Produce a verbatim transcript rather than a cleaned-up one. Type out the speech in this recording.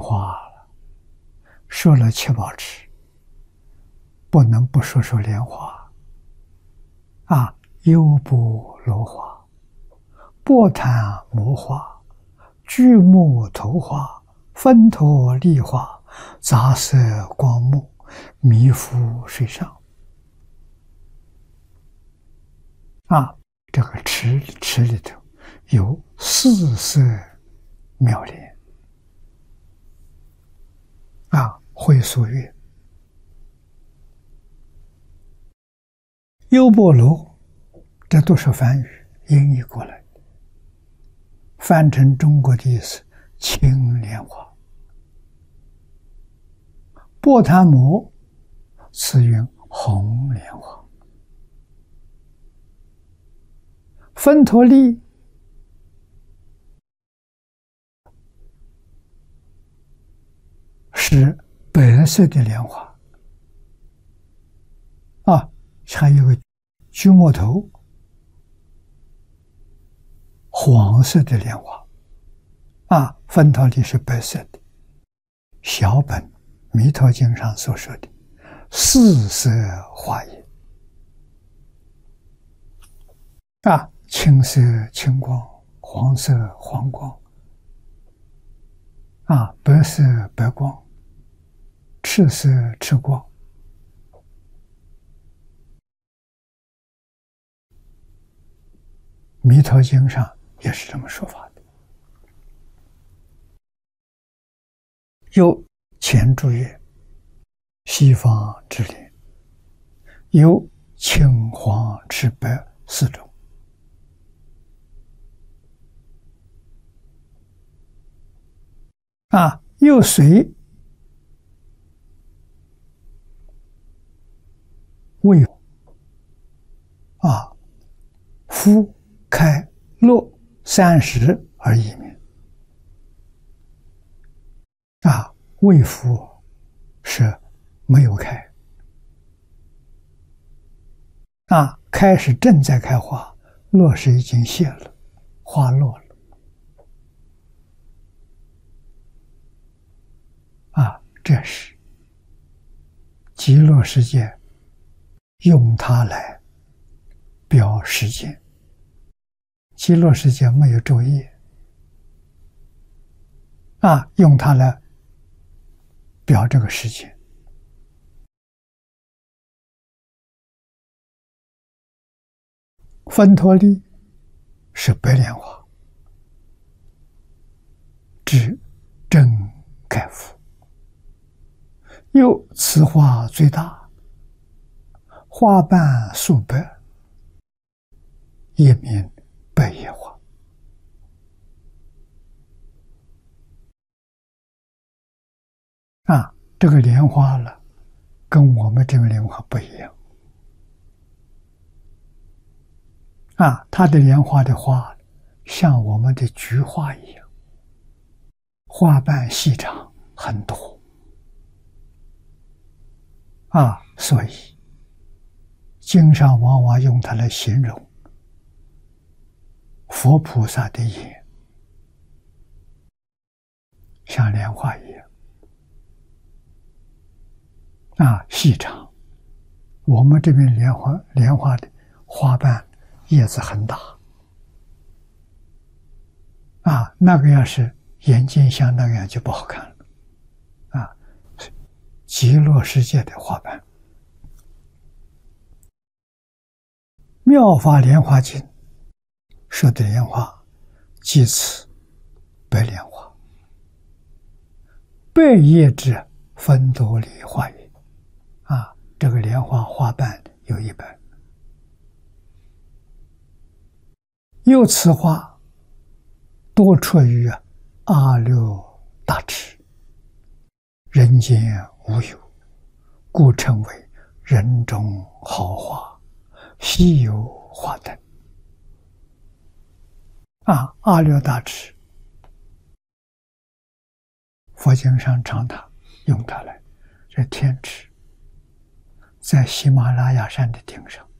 花了，说了七宝池，不能不说说莲花啊，优波罗花、波檀摩花、巨木头花、分陀利花、杂色光木，弥覆水上。啊，这个池池里头有四色妙莲。啊，会所曰：优波罗，这都是梵语音译过来的，翻成中国的意思，青莲花。波檀摩，此云红莲花。分陀利是白色的莲花啊，还有个巨木头，黄色的莲花啊，分陀利是白色的。小本《弥陀经》上所说的四色花叶啊，青色青光，黄色黄光啊，白色白光，赤色赤光。弥陀经上也是这么说法的。有前注曰：西方之莲，有青黄赤白四种。啊，又随未啊夫开落三十而异名。啊，未夫是没有开，啊，开是正在开花，落是已经谢了，花落了。啊，这是极乐世界用它来表时间。极乐世界没有昼夜啊，用它来表这个时间。分陀利是白莲花，指真开敷。又此花最大，花瓣素白，叶名白叶花。啊，这个莲花了，跟我们这个莲花不一样。啊，它的莲花的花像我们的菊花一样，花瓣细长很多。啊，所以经上往往用它来形容佛菩萨的眼像莲花一样啊，细长。我们这边莲花莲花的花瓣叶子很大啊，那个要是眼睛像那样就不好看了啊。极乐世界的花瓣，妙法莲华经说的莲花即此白莲花，白叶之分多利花也。啊，这个莲花花瓣有一百。又此花多出于阿耨大池，人间无有，故称为人中好花，稀有花灯。啊，阿耨大池，佛经上常它用它来，这天池，在喜马拉雅山的顶上，